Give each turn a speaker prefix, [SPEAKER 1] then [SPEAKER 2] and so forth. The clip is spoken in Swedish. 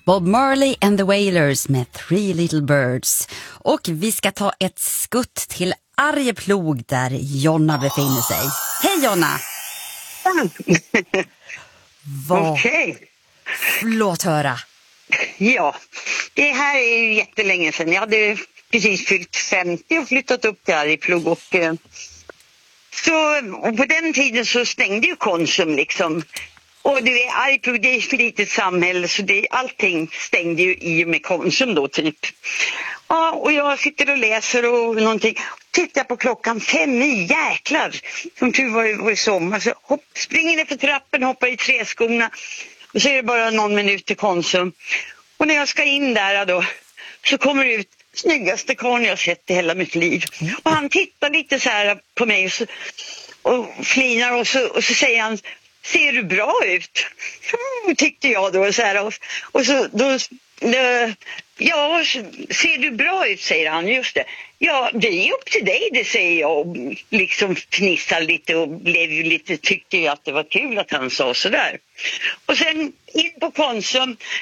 [SPEAKER 1] Bob Marley and the Wailers med Three Little Birds. Och vi ska ta ett skutt till Arjeplog där Jonna befinner sig. Hej Jonna!
[SPEAKER 2] Okej.
[SPEAKER 1] Låt höra.
[SPEAKER 2] Ja, det här är ju jättelänge sedan. Jag hade precis fyllt 50 och flyttat upp till Arjeplog. Och på den tiden så stängde ju Konsum liksom. Och du är Arjeplog, det är ett för litet samhälle så allting stängde ju i och med Konsum då typ. Ja, och jag sitter och läser och någonting. Tittar på klockan 5, jäklar. Som tur var i sommar. Så springer ner för trappen, hoppar i träskorna. Och så är det bara någon minut till Konsum. Och när jag ska in där då så kommer det ut snyggaste karln jag sett i hela mitt liv. Och han tittar lite så här på mig och flinar och så säger han: ser du bra ut? Tyckte jag då så här. Och så då, ja, ser du bra ut, säger han. Just det. Ja, det är upp till dig, det säger jag. Och liksom fnissar lite och blev ju lite, tyckte ju att det var kul att han sa sådär. Och sen in på Konsum.